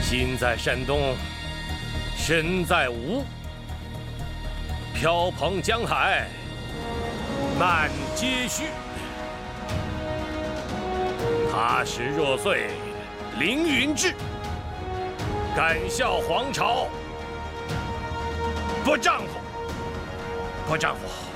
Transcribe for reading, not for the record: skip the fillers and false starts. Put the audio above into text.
心在山东，身在吴。飘蓬江海，漫皆虚。踏实若岁，凌云志。敢笑皇朝，不丈夫，不丈夫。